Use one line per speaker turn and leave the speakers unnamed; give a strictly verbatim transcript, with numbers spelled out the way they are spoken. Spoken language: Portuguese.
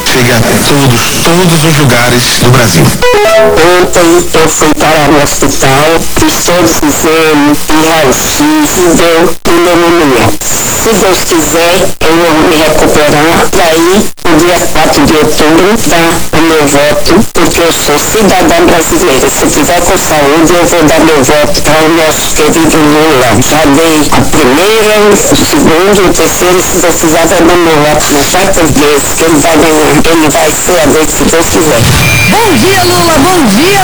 chegue a todos, todos os lugares do Brasil.
Ontem eu fui para o hospital, fiz todos os exames e raio-x e deu pneumonia. Se Deus quiser, eu vou me recuperar e aí, no dia quatro de outubro, dar o meu voto, porque eu sou cidadã brasileira. Se tiver com saúde, eu vou dar meu voto para o nosso querido Lula. Já dei a primeira, o segundo, o terceiro, se eu precisar, vai dar meu voto nas quatro vezes, que ele vai ganhar. Ele vai ser a vez que Deus quiser.
Bom dia, Lula, bom dia,